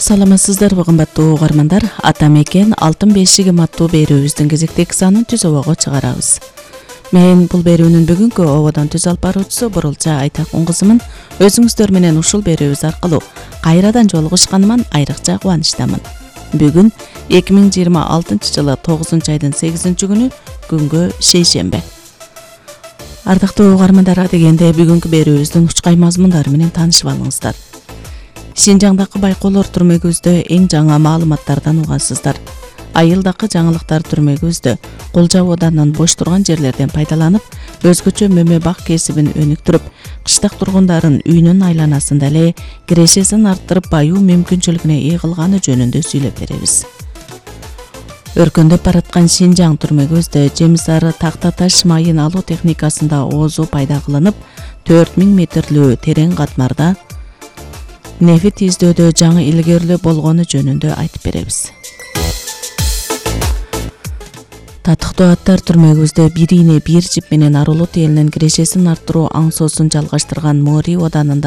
Саламатсыздарбы кымбаттуу угармандар, ата мекен алтын бешигим аттуу берүүбүздүн кезектеги санын түз обого чыгарабыз. Мен бул берүүнүн бүгүнкү ободон түз алып баруучусу Бурулча Айтакун кызымын. Өзүңүздөр менен ушул берүүбүз аркылуу кайрадан жолугушканыма айрыкча кубанычтамын. Бүгүн 2026 жылы 9-айдын 8-күнү күнгө шейшембе. Ардактуу угармандар, дегенде бүгүнкү берүүбүздүн учкай мазмундары менен таанышып алыңыздар. Шинжаңдагы байкоолор түрмөгүбүздө эң жаңы маалыматтардан угасыздар. Айылдагы жаңылыктар түрмөгүбүздө Кулжа оданынан бош турган жерлерден пайдаланып, өзгөчө мөмө бак кесибин өнүктүрүп, кыштак тургундарын үйүнүн айланасында эле кирешесин арттырып баюу мүмкүнчүлүгүнө ээ кылганы жөнүндө сүйлөп беребиз. Өркөндөп бараткан Шинжаң түрмөгүбүздө жемис ары такта таш майын алуу техникасында оозу пайда кылынып, 4000 метрлүү терең катмарда нефит издөөдө жаңы илгөрлөө болгону жөнүндө айтып беребиз. Татыктуу аттар түрмөгүбүздө бирине бир жип менен арулут элинин кирешесин арттыруу аңсоосун жалгаштырган Мори оданында